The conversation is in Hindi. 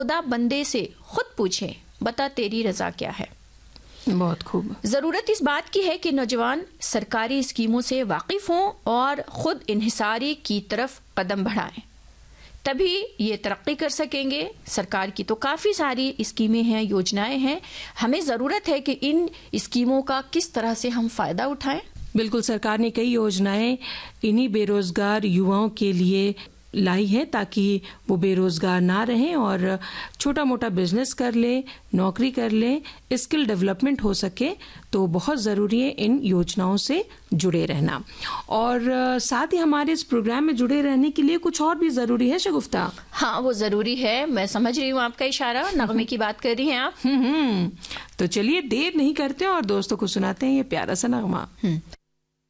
खुदा बंदे से खुद पूछे, बता तेरी रजा क्या है। बहुत खूब। ज़रूरत इस बात की है कि नौजवान सरकारी स्कीमों से वाकिफ हों और ख़ुद इन्हिसारी की तरफ कदम बढ़ाएं, तभी ये तरक्की कर सकेंगे। सरकार की तो काफ़ी सारी स्कीमें हैं, योजनाएं हैं, हमें ज़रूरत है कि इन स्कीमों का किस तरह से हम फ़ायदा उठाएं। बिल्कुल, सरकार ने कई योजनाएं इन्हीं बेरोजगार युवाओं के लिए लाई है ताकि वो बेरोजगार ना रहें और छोटा मोटा बिजनेस कर लें, नौकरी कर लें, स्किल डेवलपमेंट हो सके। तो बहुत ज़रूरी है इन योजनाओं से जुड़े रहना। और साथ ही हमारे इस प्रोग्राम में जुड़े रहने के लिए कुछ और भी ज़रूरी है शगुफ्ता। हाँ, वो ज़रूरी है, मैं समझ रही हूँ आपका इशारा। नगमे की बात कर रही हैं आप। तो चलिए देर नहीं करते और दोस्तों को सुनाते हैं ये प्यारा सा नगमा।